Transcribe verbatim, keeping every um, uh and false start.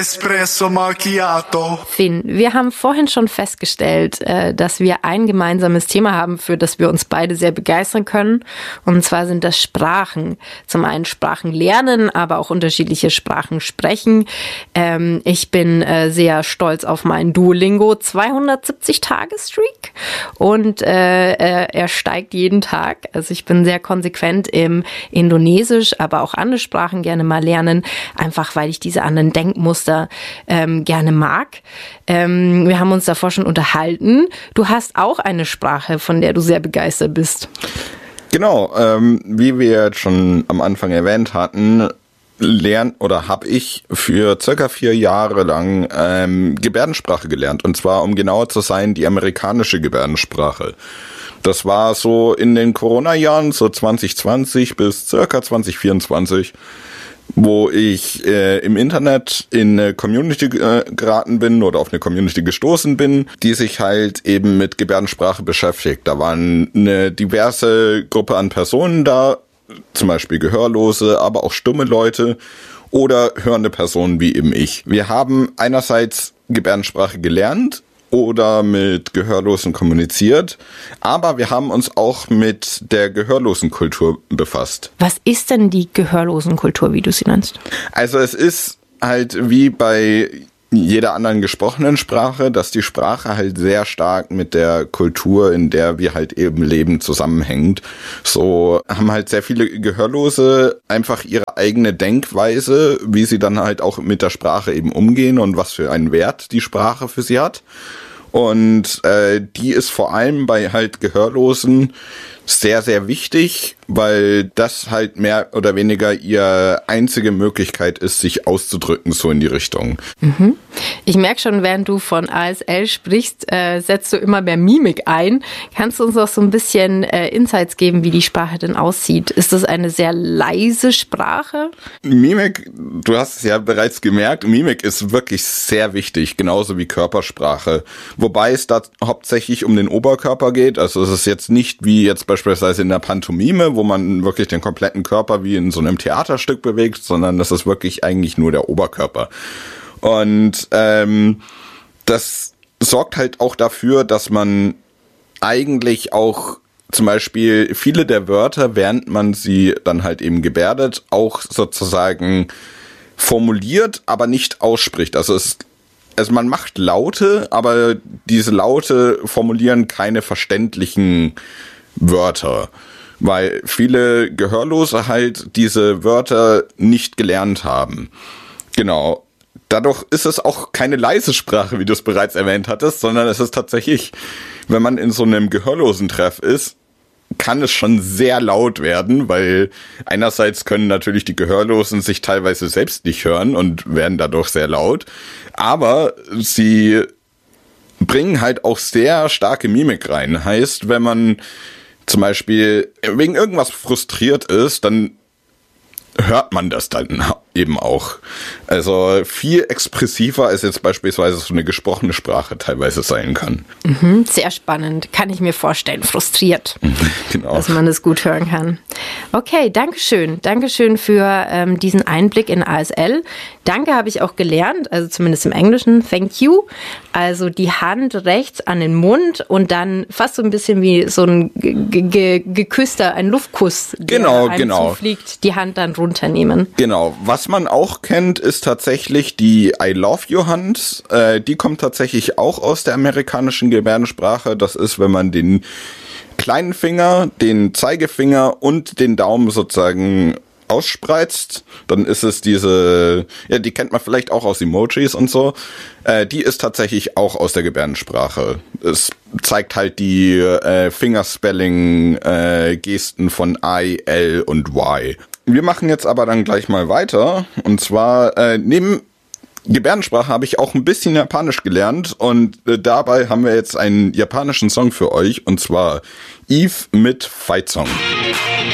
Espresso Macchiato. Finn, wir haben vorhin schon festgestellt, äh, dass wir ein gemeinsames Thema haben, für das wir uns beide sehr begeistern können. Und zwar sind das Sprachen. Zum einen Sprachen lernen, aber auch unterschiedliche Sprachen sprechen. Ähm, ich bin äh, sehr stolz auf meinen Duolingo zweihundertsiebzig-Tage-Streak. Und äh, er steigt jeden Tag. Also ich bin sehr konsequent im Indonesisch, aber auch andere Sprachen gerne mal lernen. Einfach weil ich diese anderen Denkmuster ähm, gerne mag. Ähm, wir haben uns davor schon unterhalten. Du hast auch eine Sprache, von der du sehr begeistert bist. Genau, ähm, wie wir jetzt schon am Anfang erwähnt hatten, lern oder habe ich für circa vier Jahre lang ähm, Gebärdensprache gelernt. Und zwar, um genauer zu sein, die amerikanische Gebärdensprache. Das war so in den Corona-Jahren, so zwanzig zwanzig bis circa zwanzig vierundzwanzig, wo ich äh, im Internet in eine Community äh, geraten bin oder auf eine Community gestoßen bin, die sich halt eben mit Gebärdensprache beschäftigt. Da waren eine diverse Gruppe an Personen da, zum Beispiel Gehörlose, aber auch stumme Leute oder hörende Personen wie eben ich. Wir haben einerseits Gebärdensprache gelernt oder mit Gehörlosen kommuniziert, aber wir haben uns auch mit der Gehörlosenkultur befasst. Was ist denn die Gehörlosenkultur, wie du sie nennst? Also es ist halt wie bei jeder anderen gesprochenen Sprache, dass die Sprache halt sehr stark mit der Kultur, in der wir halt eben leben, zusammenhängt. So haben halt sehr viele Gehörlose einfach ihre eigene Denkweise, wie sie dann halt auch mit der Sprache eben umgehen und was für einen Wert die Sprache für sie hat. Und äh, die ist vor allem bei halt Gehörlosen sehr, sehr wichtig, weil das halt mehr oder weniger ihre einzige Möglichkeit ist, sich auszudrücken, so in die Richtung. Mhm. Ich merke schon, während du von A S L sprichst, äh, setzt du immer mehr Mimik ein. Kannst du uns auch so ein bisschen äh, Insights geben, wie die Sprache denn aussieht? Ist das eine sehr leise Sprache? Mimik, du hast es ja bereits gemerkt, Mimik ist wirklich sehr wichtig, genauso wie Körpersprache. Wobei es da hauptsächlich um den Oberkörper geht. Also es ist jetzt nicht wie jetzt beispielsweise in der Pantomime, wo man wirklich den kompletten Körper wie in so einem Theaterstück bewegt, sondern das ist wirklich eigentlich nur der Oberkörper. Und ähm, das sorgt halt auch dafür, dass man eigentlich auch zum Beispiel viele der Wörter, während man sie dann halt eben gebärdet, auch sozusagen formuliert, aber nicht ausspricht. Also es Also man macht Laute, aber diese Laute formulieren keine verständlichen Wörter, weil viele Gehörlose halt diese Wörter nicht gelernt haben. Genau. Dadurch ist es auch keine leise Sprache, wie du es bereits erwähnt hattest, sondern es ist tatsächlich, wenn man in so einem Gehörlosentreff ist, kann es schon sehr laut werden, weil einerseits können natürlich die Gehörlosen sich teilweise selbst nicht hören und werden dadurch sehr laut, aber sie bringen halt auch sehr starke Mimik rein. Heißt, wenn man zum Beispiel wegen irgendwas frustriert ist, dann hört man das dann eben auch. Also viel expressiver als jetzt beispielsweise so eine gesprochene Sprache teilweise sein kann. Mhm, sehr spannend, kann ich mir vorstellen. Frustriert, genau. Dass man das gut hören kann. Okay, Dankeschön. Dankeschön für ähm, diesen Einblick in A S L. Danke habe ich auch gelernt, also zumindest im Englischen. Thank you. Also die Hand rechts an den Mund und dann fast so ein bisschen wie so ein ge- ge- geküsster, ein Luftkuss, der genau, einem genau. zufliegt, die Hand dann runternehmen. Genau. Was man auch kennt, ist tatsächlich die I love you Hand. Äh, die kommt tatsächlich auch aus der amerikanischen Gebärdensprache. Das ist, wenn man den kleinen Finger, den Zeigefinger und den Daumen sozusagen ausspreizt, dann ist es diese, ja, die kennt man vielleicht auch aus Emojis und so, äh, die ist tatsächlich auch aus der Gebärdensprache. Es zeigt halt die äh, Fingerspelling-Gesten äh, von I, L und Y. Wir machen jetzt aber dann gleich mal weiter, und zwar äh, neben Gebärdensprache habe ich auch ein bisschen Japanisch gelernt, und äh, dabei haben wir jetzt einen japanischen Song für euch, und zwar Eve mit Fight Song.